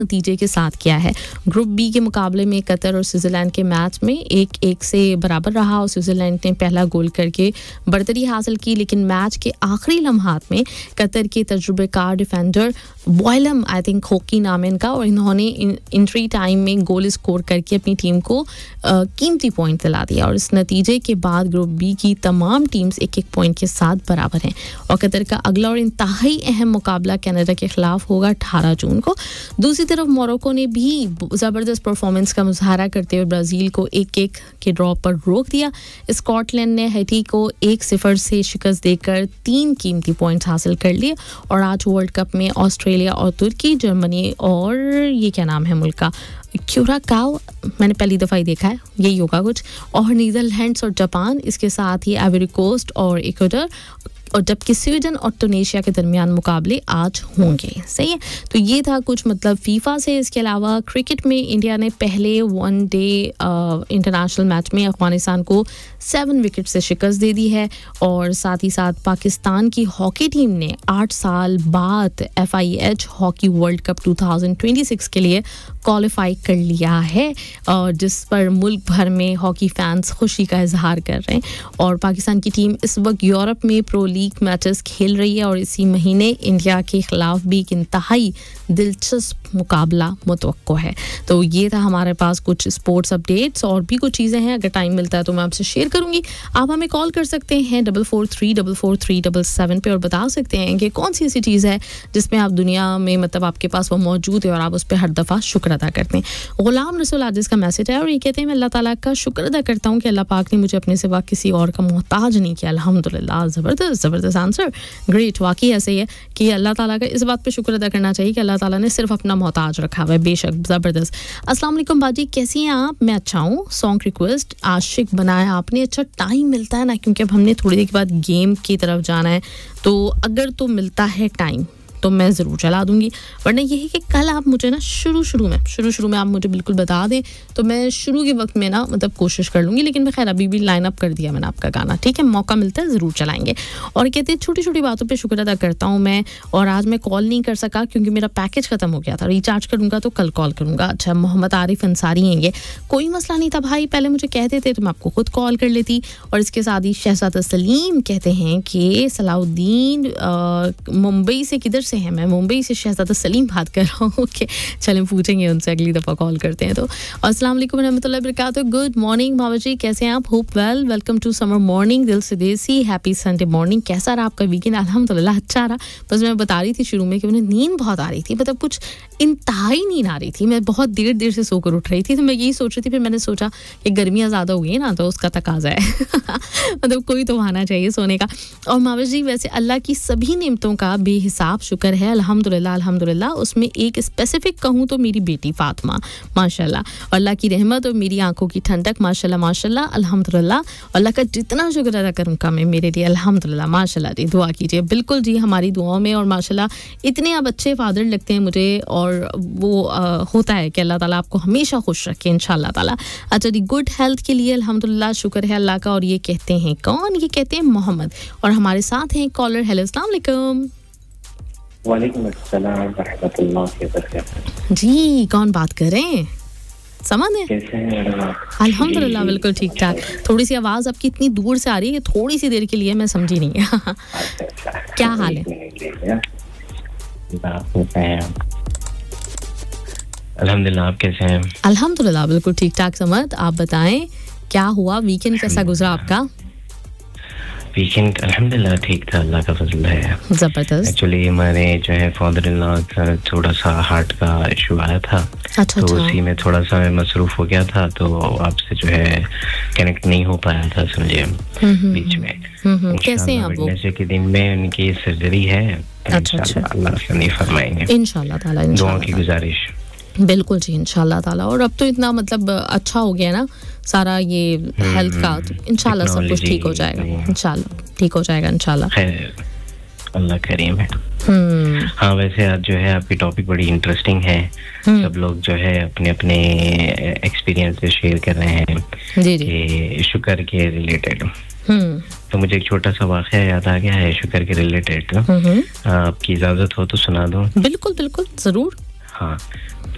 नतीजे के साथ किया है। ग्रुप बी के मुकाबले में कतर और स्विट्जरलैंड के मैच में 1-1 से बराबर रहा और स्विट्जरलैंड ने पहला गोल करके बढ़तरी हासिल की, लेकिन मैच के आखिरी लम्हात में कतर के तजुर्बेकार डिफेंडर बॉयलम, आई थिंक होकी नाम है इनका, और इन्होंने इंट्री टाइम में गोल स्कोर करके अपनी टीम को कीमती पॉइंट दिला दिया और इस नतीजे के बाद ग्रुप बी की तमाम टीम्स 1-1 पॉइंट के साथ बराबर हैं और कतर का अगला और इंतहाई अहम मुकाबला कनाडा के खिलाफ होगा 18 जून को। दूसरी तरफ मोरक्को ने भी ज़बरदस्त परफॉर्मेंस का मुजाहरा करते हुए ब्राज़ील को 1-1 के ड्रॉ पर रोक दिया। स्कॉटलैंड ने हैटी को 1-0 से शिकस्त देकर 3 कीमती पॉइंट्स हासिल कर लिए और आज वर्ल्ड कप में ऑस्ट्रेलिया और तुर्की, जर्मनी और ये क्या नाम है मुल्क का, क्यूराकाओ, मैंने पहली दफ़ा ही देखा है, यही होगा कुछ, और नीदरलैंड्स और जापान, इसके साथ ही आइवरी कोस्ट और इक्वाडोर, और जबकि स्वीडन और टूनेशिया के दरमियान मुकाबले आज होंगे। सही है, तो ये था कुछ मतलब फीफा से। इसके अलावा क्रिकेट में इंडिया ने पहले वनडे इंटरनेशनल मैच में अफगानिस्तान को 7 विकेट से शिकस्त दे दी है और साथ ही साथ पाकिस्तान की हॉकी टीम ने 8 साल बाद FIH हॉकी वर्ल्ड कप 2026 के लिए क्वालिफाई कर लिया है और जिस पर मुल्क भर में हॉकी फैंस खुशी का इजहार कर रहे हैं। और पाकिस्तान की टीम इस वक्त यूरोप में प्रो लीग मैचेस खेल रही है और इसी महीने इंडिया के खिलाफ भी एक इंतहाई दिलचस्प मुकाबला मुतवक्को है। तो ये था हमारे पास कुछ स्पोर्ट्स अपडेट्स, और भी कुछ चीज़ें हैं, अगर टाइम मिलता है तो मैं आपसे शेयर करूंगी। आप हमें कॉल कर सकते हैं 44344377 पे और बता सकते हैं कि कौन सी ऐसी चीज़ है जिसमें आप दुनिया में मतलब आपके पास वो मौजूद है और आप उस पर हर दफ़ा शुक्र अदा करते हैं। गुलाम रसूल आजिज़ का मैसेज है और ये कहते हैं मैं अल्लाह ताला का शुक्र अदा करता हूँ कि अल्लाह पाक ने मुझे अपने सिवा किसी और का मोहताज नहीं किया। अल्हम्दुलिल्लाह, ज़बरदस्त आंसर, ग्रेट। वाकई ऐसे ही है कि अल्लाह ताला का इस बात पे शुक्र अदा करना चाहिए कि अल्लाह ताला ने सिर्फ अपना मोहताज रखा हुआ है। बेशक, ज़बरदस्त। अस्सलाम वालेकुम बाजी, कैसी हैं आप? मैं अच्छा हूँ। सॉन्ग रिक्वेस्ट आशिक बनाया आपने। अच्छा, टाइम मिलता है ना, क्योंकि अब हमने थोड़ी देर के बाद गेम की तरफ जाना है, तो अगर तो मिलता है टाइम तो मैं ज़रूर चला दूंगी, वरना यही कि कल आप मुझे ना शुरू में आप मुझे बिल्कुल बता दें तो मैं शुरू के वक्त में ना मतलब कोशिश कर लूँगी, लेकिन मैं खैर अभी भी लाइन अप कर दिया मैंने आपका गाना, ठीक है, मौका मिलता है ज़रूर चलाएंगे। और कहते हैं छोटी छोटी बातों पे शुक्र अदा करता हूँ मैं, और आज मैं कॉल नहीं कर सका क्योंकि मेरा पैकेज ख़त्म हो गया था, रिचार्ज करूँगा तो कल कॉल करूँगा। अच्छा, मोहम्मद आरिफ अंसारी हैं ये, कोई मसला नहीं था भाई, पहले मुझे कह देते तो मैं आपको खुद कॉल कर लेती। और इसके साथ ही शहजादा सलीम कहते हैं कि सलाउद्दीन मुंबई से, किधर से है? मैं मुंबई से शहजादा सलीम बात कर रहा हूँ। ओके, चलें पूछेंगे उनसे अगली दफ़ा कॉल करते हैं। तो अस्सलाम वालेकुम रहमतुल्लाहि व बरकातहू। गुड मॉर्निंग मामा जी, कैसे हैं आप? Hope well, welcome to summer morning, दिल से देसी, हैप्पी संडे मॉर्निंग। कैसा रहा आपका वीकेंड? अल्हम्दुलिल्लाह अच्छा रहा। बस मैं बता रही थी शुरू में कि मुझे नींद बहुत आ रही थी, मतलब कुछ इंतहाई नींद आ रही थी, मैं बहुत देर से सोकर उठ रही थी, तो मैं यही सोच रही थी, फिर मैंने सोचा कि गर्मियाँ ज़्यादा हो गई ना तो उसका तकाजा है मतलब कोई तो आना चाहिए सोने का। और मामा जी वैसे अल्लाह की सभी नेमतों का बेहिसाब शुक्र है, अल्हम्दुलिल्लाह। उसमें एक स्पेसिफिक कहूँ तो मेरी बेटी फातिमा माशाल्लाह, अल्लाह की रहमत और मेरी आंखों की ठंडक माशाल्लाह अल्हम्दुलिल्लाह। अल्लाह का जितना शुक्र अदा करूँ कम है मेरे लिए, अल्हम्दुलिल्लाह माशाल्लाह जी। दुआ कीजिए, बिल्कुल जी, हमारी दुआओं में। और माशाल्लाह इतने आप अच्छे फादर लगते हैं मुझे, और वो होता है कि अल्लाह ताला आपको हमेशा खुश रखे इंशाल्लाह ताला। अच्छा जी, गुड हेल्थ के लिए अल्हम्दुलिल्लाह शुक्र है अल्लाह का। और ये कहते हैं कौन? ये कहते हैं मोहम्मद, और हमारे साथ हैं कॉलर। हेलो, अस्सलाम वालेकुम। वालेकुम अस्सलाम व रहमतुल्लाहि व बरकातहू। जी, कौन बात कर रहे हैं? समझ है? कैसे हैं मैडम आप? अल्हम्दुलिल्लाह बिल्कुल ठीक ठाक। थोड़ी सी आवाज़ आपकी इतनी दूर से आ रही है कि थोड़ी सी देर के लिए मैं समझी नहीं अच्छा। क्या हाल है? अल्हम्दुलिल्लाह, आप कैसे हैं? अल्हम्दुलिल्लाह बिल्कुल ठीक ठाक। समझ, आप बताएं क्या हुआ, वीकेंड कैसा गुजरा आपका? वीकेंड अल्हम्दुलिल्लाह ठीक था, अल्लाह का फजल है। जबरदस्त। एक्चुअली हमारे जो है फादर इन लॉ का थोड़ा सा हार्ट का इशू आया था, अच्छा, तो उसी में थोड़ा सा मैं मसरूफ हो गया था, तो आपसे जो है कनेक्ट नहीं हो पाया था, समझिए बीच में। कैसे हैं आप? वो वेडनेसडे के दिन में उनकी सर्जरी है। अच्छा, अल्लाह से नहीं फरमाएंगे इंशाल्लाह ताला, दुआ की गुजारिश। बिल्कुल जी, इंशाल्लाह ताला। और अब तो इतना मतलब अच्छा हो गया ना सारा ये हेल्थ का, तो इंशाल्लाह सब कुछ ठीक हो जाएगा, इंशाल्लाह ठीक हो जाएगा इंशाल्लाह। खैर, अल्लाह करीम है। हाँ, वैसे आज जो है आपकी टॉपिक बड़ी इंटरेस्टिंग है। सब लोग जो है अपने अपने एक्सपीरियंस शेयर कर रहे हैं कि शुक्र के रिलेटेड। तो मुझे एक छोटा सा वाक़या याद आ गया है शुक्र के रिलेटेड। आपकी इजाज़त हो तो सुना दूं? बिल्कुल बिल्कुल, ज़रूर। हाँ,